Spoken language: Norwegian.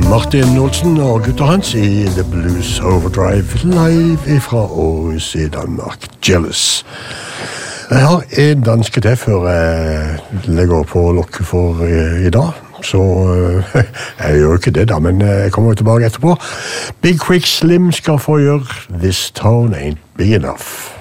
Martin Olsen og gutter hans i The Blues Overdrive live fra Aarhus i Danmark. Jealous. Jeg har en danske til før jeg legger på lokket for i dag. Så jeg gjør ikke det da, men jeg kommer tilbake etterpå. Big Quick Slim skal få gjøre This Town Ain't Big Enough.